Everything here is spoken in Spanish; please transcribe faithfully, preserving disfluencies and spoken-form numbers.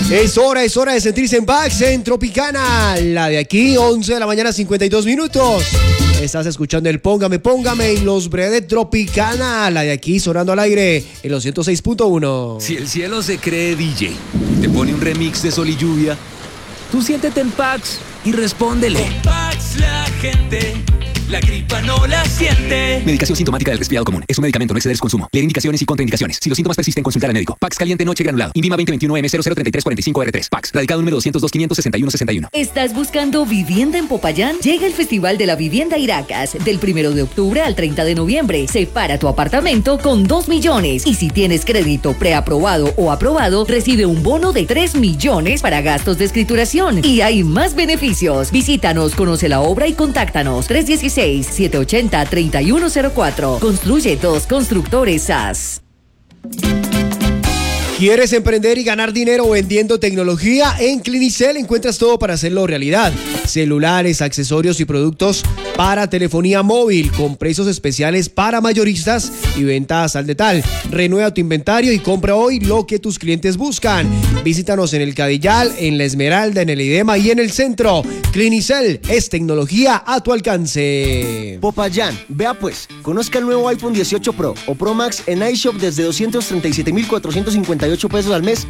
Es hora, es hora de sentirse en Pax en Tropicana. La de aquí, once de la mañana, cincuenta y dos minutos. Estás escuchando el Póngame, Póngame y los Bredet Tropicana. La de aquí sonando al aire en los ciento seis punto uno. Si el cielo se cree D J, te pone un remix de Sol y Lluvia, tú siéntete en Pax y respóndele. En Pax la gente, la gripa no la siente. Medicación sintomática del resfriado común. Es un medicamento, no exceder su consumo. Leer indicaciones y contraindicaciones. Si los síntomas persisten, consultar al médico. Pax caliente noche granulado. Invima veinte veintiuno M cero cero treinta y tres cuarenta y cinco R tres. Pax. Radicado número doscientos dos quinientos sesenta y uno sesenta y uno. ¿Estás buscando vivienda en Popayán? Llega el Festival de la Vivienda Iracas. Del primero de octubre al treinta de noviembre. Separa tu apartamento con dos millones. Y si tienes crédito preaprobado o aprobado, recibe un bono de tres millones para gastos de escrituración. Y hay más beneficios. Visítanos, conoce la obra y contáctanos. tres uno seis, siete ocho cero, tres uno cero cuatro. Construye dos Constructores S A S. ¿Quieres emprender y ganar dinero vendiendo tecnología? En Clinicel encuentras todo para hacerlo realidad. Celulares, accesorios y productos para telefonía móvil con precios especiales para mayoristas y ventas al detalle. Renueva tu inventario y compra hoy lo que tus clientes buscan. Visítanos en el Cadillal, en La Esmeralda, en el Idema y en el centro. Clinicel es tecnología a tu alcance. Popayán, vea pues, conozca el nuevo iPhone dieciocho Pro o Pro Max en iShop desde doscientos treinta y siete mil cuatrocientos cincuenta y ocho pesos al mes